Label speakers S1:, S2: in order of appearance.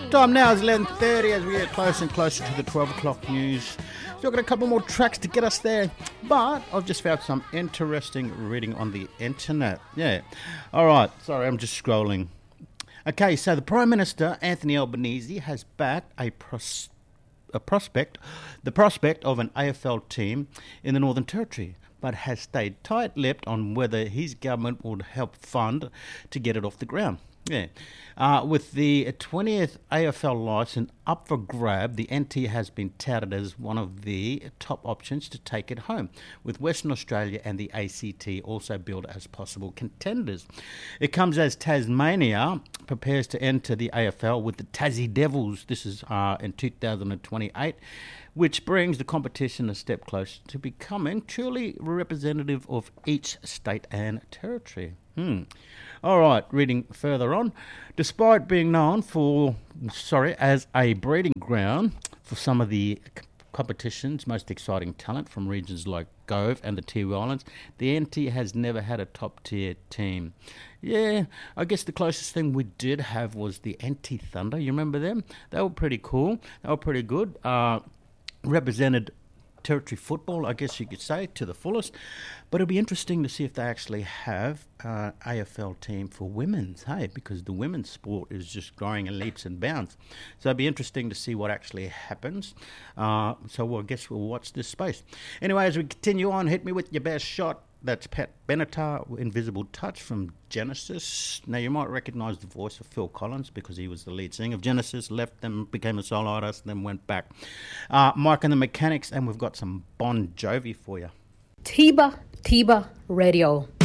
S1: Time now is 11:30 as we get closer and closer to the 12 o'clock news. Still got a couple more tracks to get us there, but I've just found some interesting reading on the internet. Yeah. All right. Sorry, I'm just scrolling. Okay, so the Prime Minister, Anthony Albanese, has backed the prospect of an AFL team in the Northern Territory, but has stayed tight-lipped on whether his government would help fund to get it off the ground. Yeah. With the 20th AFL licence up for grab, the NT has been touted as one of the top options to take it home, with Western Australia and the ACT also billed as possible contenders. It comes as Tasmania prepares to enter the AFL with the Tassie Devils. This is in 2028, which brings the competition a step closer to becoming truly representative of each state and territory. All right, reading further on. Despite being known as a breeding ground for some of the competition's most exciting talent from regions like Gove and the Tiwi Islands, the NT has never had a top-tier team. Yeah, I guess the closest thing we did have was the NT Thunder. You remember them? They were pretty cool. They were pretty good. Represented territory football, I guess you could say, to the fullest. But it'll be interesting to see if they actually have an AFL team for women's, hey, because the women's sport is just growing in leaps and bounds. So it'll be interesting to see what actually happens. I guess we'll watch this space. Anyway, as we continue on, hit me with your best shot. That's Pat Benatar, Invisible Touch from Genesis. Now, you might recognise the voice of Phil Collins because he was the lead singer of Genesis, left them, became a solo artist, then went back. Mike and the Mechanics, and we've got some Bon Jovi for you.
S2: Tiba Radio.